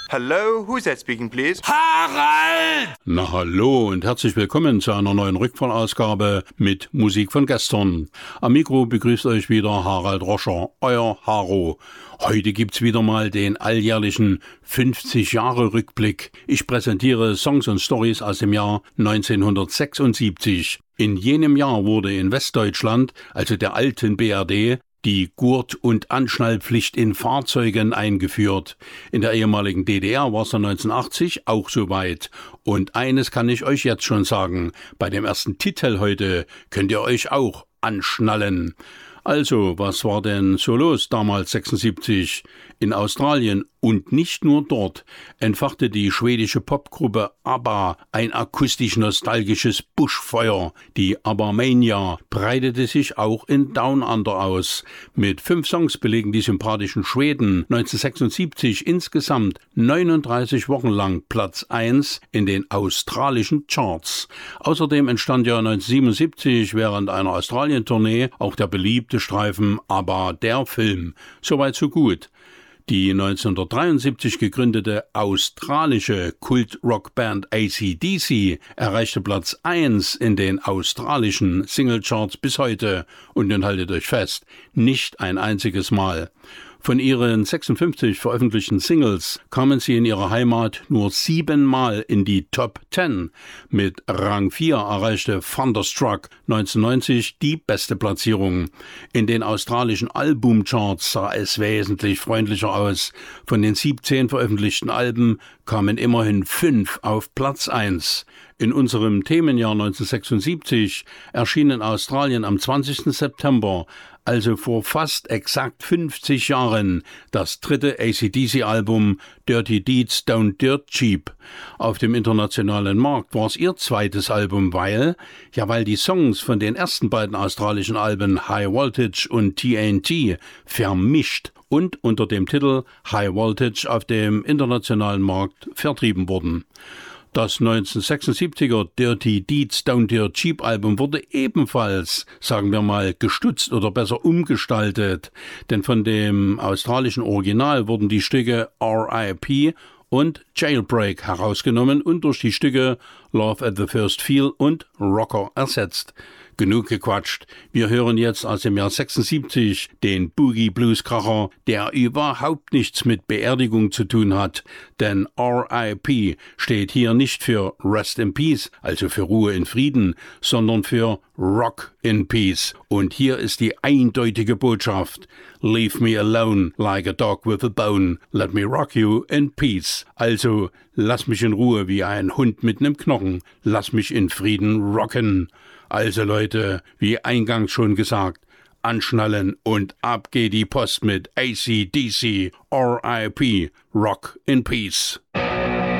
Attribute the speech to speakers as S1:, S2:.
S1: Hello, who's that speaking, please?
S2: Harald!
S3: Na hallo und herzlich willkommen zu einer neuen Rückfallausgabe mit Musik von gestern. Am Mikro begrüßt euch wieder Harald Roscher, euer Haro. Heute gibt's wieder mal den alljährlichen 50-Jahre-Rückblick. Ich präsentiere Songs und Stories aus dem Jahr 1976. In jenem Jahr wurde in Westdeutschland, also der alten BRD, die Gurt- und Anschnallpflicht in Fahrzeugen eingeführt. In der ehemaligen DDR war es 1980 auch soweit. Und eines kann ich euch jetzt schon sagen, bei dem ersten Titel heute könnt ihr euch auch anschnallen. Also, was war denn so los damals 76? In Australien und nicht nur dort entfachte die schwedische Popgruppe ABBA ein akustisch-nostalgisches Buschfeuer. Die ABBA-Mania breitete sich auch in Down Under aus. Mit 5 Songs belegen die sympathischen Schweden 1976 insgesamt 39 Wochen lang Platz 1 in den australischen Charts. Außerdem entstand ja 1977 während einer Australien-Tournee auch der beliebte Streifen ABBA, der Film. Soweit so gut. Die 1973 gegründete australische Kult-Rockband AC/DC erreichte Platz 1 in den australischen Singlecharts bis heute. Und nun haltet euch fest, nicht ein einziges Mal. Von ihren 56 veröffentlichten Singles kamen sie in ihrer Heimat nur 7 Mal in die Top 10. Mit Rang 4 erreichte Thunderstruck 1990 die beste Platzierung. In den australischen Albumcharts sah es wesentlich freundlicher aus. Von den 17 veröffentlichten Alben kamen immerhin 5 auf Platz 1. In unserem Themenjahr 1976 erschien in Australien am 20. September, also vor fast exakt 50 Jahren, das dritte AC/DC-Album Dirty Deeds Don't Dirt Cheap. Auf dem internationalen Markt war es ihr zweites Album, weil die Songs von den ersten beiden australischen Alben High Voltage und TNT vermischt und unter dem Titel High Voltage auf dem internationalen Markt vertrieben wurden. Das 1976er Dirty Deeds Don't Dirt Cheap Album wurde ebenfalls, sagen wir mal, gestutzt oder besser umgestaltet, denn von dem australischen Original wurden die Stücke R.I.P. und Jailbreak herausgenommen und durch die Stücke Love at the First Feel und Rocker ersetzt. Genug gequatscht. Wir hören jetzt aus dem Jahr 76 den Boogie-Blues-Kracher, der überhaupt nichts mit Beerdigung zu tun hat, denn R.I.P. steht hier nicht für Rest in Peace, also für Ruhe in Frieden, sondern für Rock in Peace. Und hier ist die eindeutige Botschaft: Leave me alone like a dog with a bone, let me rock you in peace. Also, lass mich in Ruhe wie ein Hund mit nem Knochen, lass mich in Frieden rocken. Also Leute, wie eingangs schon gesagt, anschnallen und ab geht die Post mit AC/DC, R.I.P., Rock in Peace.